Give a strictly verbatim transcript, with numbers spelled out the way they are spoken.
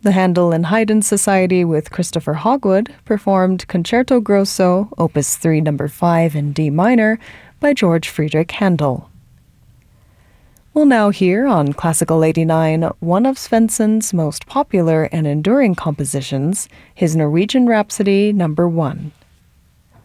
The Handel and Haydn Society with Christopher Hogwood performed Concerto Grosso, Opus three, number five in D minor, by George Friedrich Handel. We'll now hear on Classical eighty-nine one of Svensson's most popular and enduring compositions, his Norwegian Rhapsody number one.